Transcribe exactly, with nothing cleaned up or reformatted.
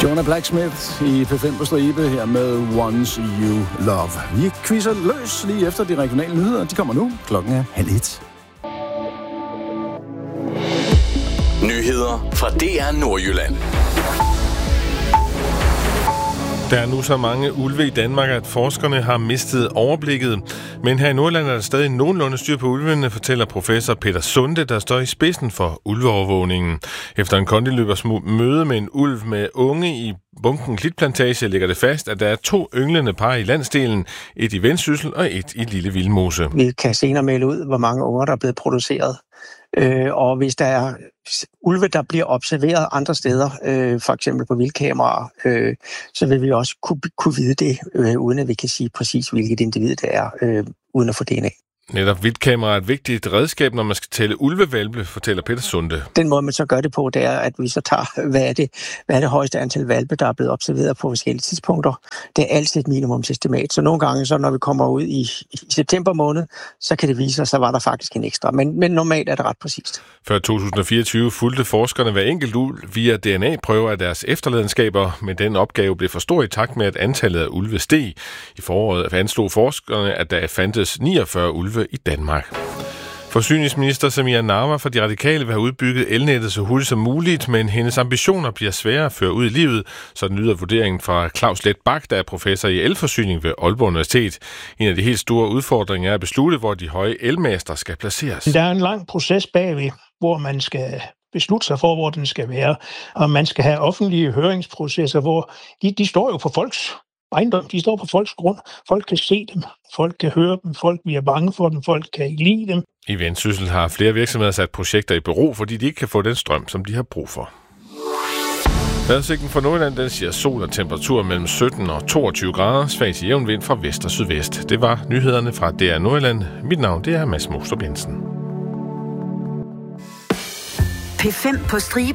Jonah Blacksmith i P fem på stribe her med Once You Love. Vi quizzer løs lige efter de regionale nyheder. De kommer nu. Klokken er halv et. Nyheder fra D R Nordjylland. Der er nu så mange ulve i Danmark, at forskerne har mistet overblikket. Men her i Nordjylland er der stadig nogenlunde styr på ulvene, fortæller professor Peter Sunde, der står i spidsen for ulveovervågningen. Efter en kondiløbers møde med en ulv med unge i Bunken Klitplantage ligger det fast, at der er to ynglende par i landsdelen, et i Vendsyssel og et i Lille Vildmose. Vi kan senere melde ud, hvor mange unger, der er blevet produceret. Øh, og hvis der er ulve, der bliver observeret andre steder, øh, for eksempel på vildkameraer, øh, så vil vi også kunne, kunne vide det, øh, uden at vi kan sige præcis, hvilket individ det er, øh, uden at få D N A. Netop vildkamera er et vigtigt redskab, når man skal tælle ulvevalpe, fortæller Peter Sunde. Den måde, man så gør det på, det er, at vi så tager, hvad er det, hvad er det højeste antal valpe, der er blevet observeret på forskellige tidspunkter. Det er altid et minimumsestimat. Så nogle gange, så når vi kommer ud i, i september måned, så kan det vise sig, så var der faktisk en ekstra. Men, men normalt er det ret præcist. Før to tusind og fireogtyve fulgte forskerne hver enkelt ulv via D N A-prøver af deres efterladenskaber, men den opgave blev for stor i takt med, at antallet af ulve steg. I foråret anslog forskerne, at der fandtes niogfyrre ulve i Danmark. Forsyningsminister Samira Nawa fra De Radikale vil have udbygget elnettet så hurtigt som muligt, men hendes ambitioner bliver svære at føre ud i livet, så den lyder vurderingen fra Claus Leth Bak, der er professor i elforsyning ved Aalborg Universitet. En af de helt store udfordringer er at beslutte, hvor de høje elmaster skal placeres. Der er en lang proces bagved, hvor man skal beslutte sig for, hvor den skal være, og man skal have offentlige høringsprocesser, hvor de, de står jo på folks ejendom, de står på folks grund. Folk kan se dem, folk kan høre dem, folk bliver bange for dem, folk kan ikke lide dem. I Vendsyssel har flere virksomheder sat projekter i bero, fordi de ikke kan få den strøm, som de har brug for. Vejrudsigten for Nordjylland, den siger sol og temperatur mellem sytten og toogtyve grader, svag til jævn vind fra vest og sydvest. Det var nyhederne fra D R Nordjylland. Mit navn, det er Mads Mostrup Jensen. P fem på stribe